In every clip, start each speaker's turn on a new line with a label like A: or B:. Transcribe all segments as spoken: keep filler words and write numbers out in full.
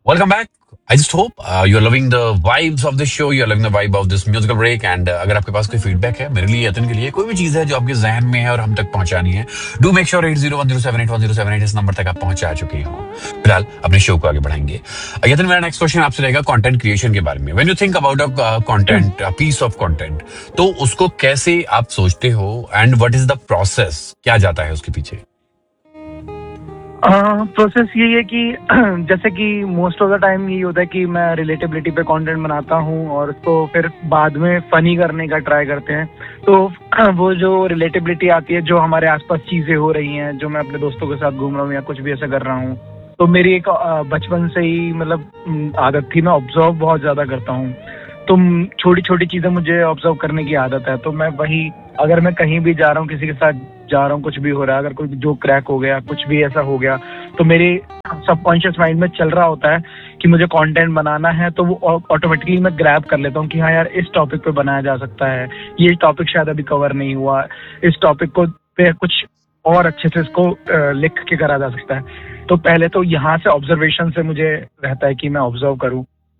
A: Welcome back. I just hope uh, you're loving the vibes of this show. You're loving the vibe of this musical break. And uh, अगर आपके पास कोई feedback है मेरे लिए, यतन के लिए, कोई भी चीज है जो आपके जहन में है और हम तक पहुंचानी है, do make sure at zero one zero seven eight one zero seven eight इस नंबर तक आप पहुंचा चुके हो। फिलहाल अपने शो को आगे बढ़ाएंगे। Uh, यतन, मेरा नेक्स्ट क्वेश्चन आपसे रहेगा कंटेंट क्रिएशन के बारे में। When you think about a content, a piece of content, तो उसको कैसे आप सोचते हो and what is the process, क्या जाता है उसके पीछे?
B: प्रोसेस यही है कि जैसे कि मोस्ट ऑफ द टाइम यही होता है कि मैं रिलेटेबिलिटी पे कंटेंट बनाता हूँ और उसको फिर बाद में फनी करने का ट्राई करते हैं। तो वो जो रिलेटेबिलिटी आती है, जो हमारे आसपास चीजें हो रही हैं, जो मैं अपने दोस्तों के साथ घूम रहा हूँ या कुछ भी ऐसा कर रहा हूँ, तो मेरी एक अ, बचपन से ही मतलब आदत थी, मैं ऑब्जर्व बहुत ज्यादा करता हूँ। तो छोटी छोटी चीजें मुझे ऑब्जर्व करने की आदत है। तो मैं वही, अगर मैं कहीं भी जा रहा हूँ, किसी के साथ जा रहा हूँ, कुछ भी हो रहा है, अगर कोई जो क्रैक हो गया, कुछ भी ऐसा हो गया, तो मेरे सबकॉन्शियस माइंड में चल रहा होता है कि मुझे कंटेंट बनाना है। तो वो ऑटोमेटिकली मैं ग्रैब कर लेता हूँ कि हाँ यार, इस टॉपिक पे बनाया जा सकता है, ये टॉपिक शायद अभी कवर नहीं हुआ, इस टॉपिक को पे कुछ और अच्छे से इसको अ, लिख के करा जा सकता है। तो पहले तो यहाँ से ऑब्जर्वेशन से मुझे रहता है कि मैं ऑब्जर्व करूँ,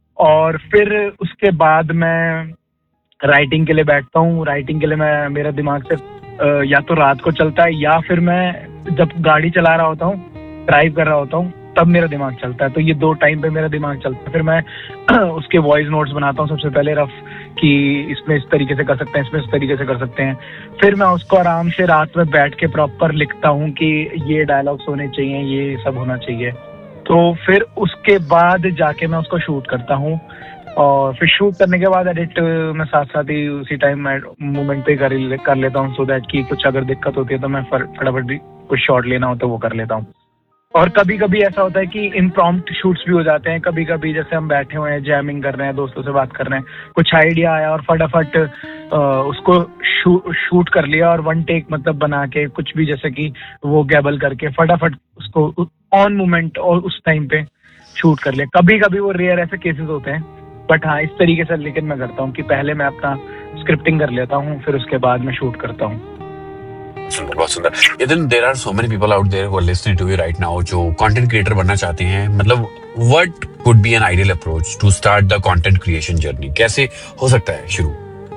B: और फिर उसके बाद मैं राइटिंग के लिए बैठता हूँ। राइटिंग के लिए मैं, मेरा दिमाग से अ, या तो रात को चलता है, या फिर मैं जब गाड़ी चला रहा होता हूँ, ड्राइव कर रहा होता हूँ, तब मेरा दिमाग चलता है। तो ये दो टाइम पे मेरा दिमाग चलता है। फिर मैं उसके वॉइस नोट्स बनाता हूँ सबसे पहले, रफ, कि इसमें इस तरीके से कर सकते हैं, इसमें इस तरीके से कर सकते हैं। फिर मैं उसको आराम से रात में बैठ के प्रॉपर लिखता हूँ कि ये डायलॉग्स होने चाहिए, ये सब होना चाहिए। तो फिर उसके बाद जाके मैं उसको शूट करता हूँ, और फिर शूट करने के बाद एडिट मैं साथ साथ ही उसी टाइम मूवमेंट पे कर, कर लेता हूँ, सो दैट कि कुछ अगर दिक्कत होती है तो मैं फटाफट कुछ शॉट लेना हो तो वो कर लेता हूँ। और कभी कभी ऐसा होता है कि इम्प्रॉम्प्ट शूट्स भी हो जाते हैं। कभी कभी जैसे हम बैठे हुए हैं, जैमिंग कर रहे हैं, दोस्तों से बात कर रहे हैं, कुछ आइडिया आया और फटाफट अ, उसको शू, शूट कर लिया, और वन टेक मतलब बना के कुछ भी, जैसे कि वो गैबल करके फटाफट उसको ऑन मोमेंट और उस टाइम पे शूट कर लिया। कभी कभी वो रेयर ऐसे केसेस होते हैं, बट हाँ, इस तरीके से लेकिन मैं करता हूँ कि पहले मैं अपना स्क्रिप्टिंग कर लेता हूँ, फिर उसके बाद मैं शूट करता हूँ।
A: सुंदर, बहुत सुंदर। Then there are so many people out there who are listening to you right now जो कंटेंट क्रिएटर बनना चाहते हैं। मतलब what could be an ideal approach to start the content creation journey? कैसे हो सकता है शुरू?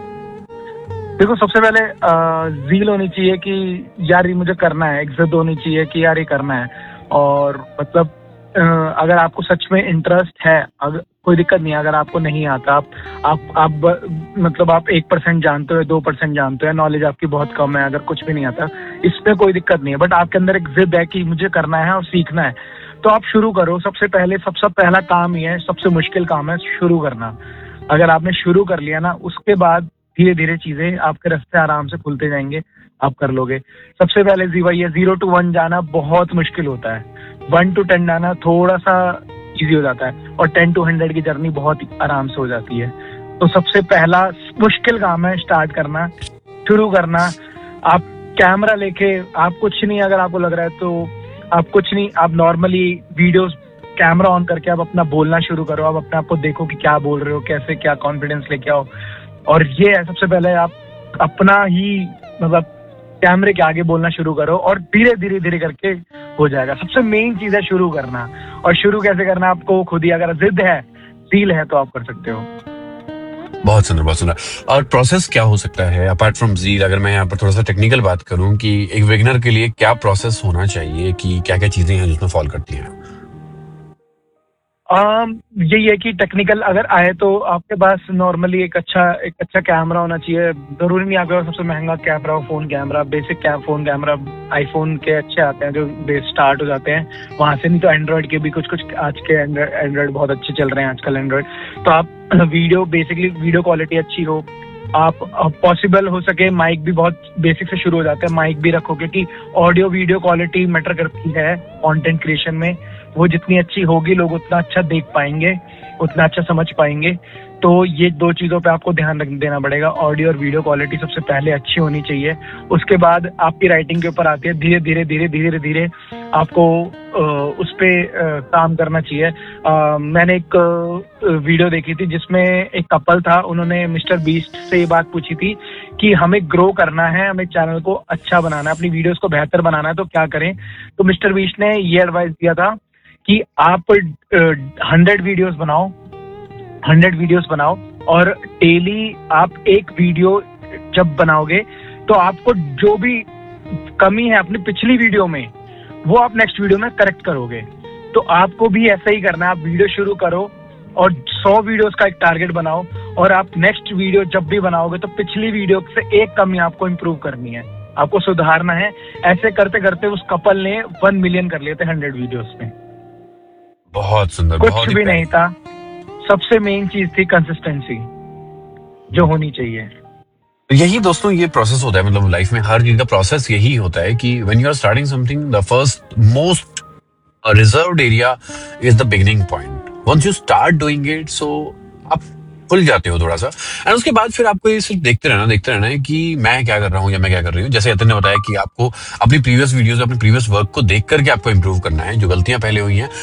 B: देखो, सबसे पहले जील होनी चाहिए कि यार ये मुझे करना है, एक जिद होनी चाहिए कि यार ये करना है। और मतलब अ, अगर आपको सच में इंटरेस्ट है, अगर कोई दिक्कत नहीं है। अगर आपको नहीं आता, आप आप आप ब- मतलब आप एक परसेंट जानते हो, दो परसेंट जानते हो, नॉलेज आपकी बहुत कम है, अगर कुछ भी नहीं आता, इसमें कोई दिक्कत नहीं है। बट आपके अंदर एक जिद है कि मुझे करना है और सीखना है, तो आप शुरू करो। सबसे पहले सबसे पहला काम ही है, सबसे मुश्किल काम है शुरू करना। अगर आपने शुरू कर लिया ना, उसके बाद धीरे धीरे चीजें आपके रास्ते आराम से खुलते जाएंगे, आप कर लोगे। सबसे पहले जीवा ये जीरो टू वन जाना बहुत मुश्किल होता है, वन टू टेन जाना थोड़ा सा इजी हो जाता है, और टेन टू हंड्रेड की जर्नी बहुत आराम से हो जाती है। तो सबसे पहला मुश्किल काम है स्टार्ट करना, शुरू करना। आप कैमरा लेके, आप कुछ नहीं, अगर आपको लग रहा है तो आप कुछ नहीं, आप नॉर्मली वीडियोस, कैमरा ऑन करके आप अपना बोलना शुरू करो। आप अपने आप को देखो कि क्या बोल रहे हो, कैसे, क्या कॉन्फिडेंस लेके आओ। और ये है, सबसे पहले आप अपना ही मतलब कैमरे के आगे बोलना शुरू करो, और धीरे धीरे धीरे करके हो जाएगा। सबसे मेन चीज है शुरू करना। और शुरू कैसे करना, आपको खुद ही, अगर जिद है, फील है, तो आप कर सकते हो।
A: बहुत सुंदर, बहुत सुंदर। और प्रोसेस क्या हो सकता है अपार्ट फ्रॉम जील? अगर मैं यहाँ पर थोड़ा सा टेक्निकल बात करूँ कि एक बिगिनर के लिए क्या प्रोसेस होना चाहिए, कि क्या क्या चीजें हैं जिसमें फॉलो करती हैं?
B: आम, यही है कि टेक्निकल अगर आए तो आपके पास नॉर्मली एक अच्छा एक अच्छा कैमरा होना चाहिए। जरूरी नहीं आपके पास सबसे महंगा कैमरा हो, phone camera, basic cam phone camera iPhone के अच्छे आते हैं जो बेस स्टार्ट हो जाते हैं वहां से। नहीं तो एंड्रॉइड के भी कुछ कुछ आज के एंड्रॉइड बहुत अच्छे चल रहे हैं आजकल एंड्रॉइड। तो आप वीडियो, बेसिकली वीडियो क्वालिटी अच्छी हो, आप पॉसिबल हो सके माइक भी बहुत बेसिक से शुरू हो जाता है, माइक भी रखो, क्योंकि ऑडियो वीडियो क्वालिटी मैटर करती है कंटेंट क्रिएशन में। वो जितनी अच्छी होगी, लोग उतना अच्छा देख पाएंगे, उतना अच्छा समझ पाएंगे। तो ये दो चीजों पे आपको ध्यान रख देना पड़ेगा। ऑडियो और वीडियो क्वालिटी सबसे पहले अच्छी होनी चाहिए। उसके बाद आपकी राइटिंग के ऊपर आती है। धीरे धीरे धीरे धीरे धीरे आपको आ, उस पे आ, काम करना चाहिए। आ, मैंने एक आ, वीडियो देखी थी जिसमें एक कपल था, उन्होंने मिस्टर बीस्ट से ये बात पूछी थी कि हमें ग्रो करना है, हमें चैनल को अच्छा बनाना है, अपनी वीडियोस को बेहतर बनाना है, तो क्या करें। तो मिस्टर बीस्ट ने ये एडवाइस दिया था कि आप हंड्रेड वीडियोस बनाओ, हंड्रेड वीडियोस बनाओ और डेली आप एक वीडियो जब बनाओगे तो आपको जो भी कमी है अपनी पिछली वीडियो में वो आप नेक्स्ट वीडियो में करेक्ट करोगे। तो आपको भी ऐसा ही करना है, आप वीडियो शुरू करो और सौ वीडियोस का एक टारगेट बनाओ और आप नेक्स्ट वीडियो जब भी बनाओगे तो पिछली वीडियो से एक कमी आपको इम्प्रूव करनी है, आपको सुधारना है। ऐसे करते करते उस कपल ने वन मिलियन कर लिए थे हंड्रेड वीडियोस में।
A: बहुत सुंदर,
B: कुछ
A: बहुत ही
B: भी
A: प्यारा।
B: नहीं था, सबसे मेन चीज थी कंसिस्टेंसी जो होनी चाहिए।
A: तो यही दोस्तों ये प्रोसेस होता है, मतलब लाइफ में हर चीज का प्रोसेस यही होता है कि when you are starting something, the first most reserved area is the beginning point. Once you start doing it, सो आप खुल जाते हो थोड़ा सा, एंड उसके बाद फिर आपको ये सिर्फ देखते रहना देखते रहना है कि मैं क्या कर रहा हूँ या मैं क्या कर रही हूँ। जैसे अतन ने बताया कि आपको अपनी प्रीवियस वीडियोस, अपने प्रीवियस वर्क को देख करके आपको इंप्रूव करना है, जो गलतियां पहले हुई हैं